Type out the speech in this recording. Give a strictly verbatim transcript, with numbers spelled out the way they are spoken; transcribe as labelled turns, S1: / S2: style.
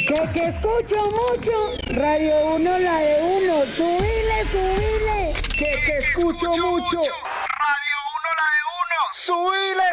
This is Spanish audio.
S1: Que, que escucho mucho. Radio uno, la de uno. Subile, subile.
S2: Que, que escucho mucho. Radio uno, la de uno. Subile,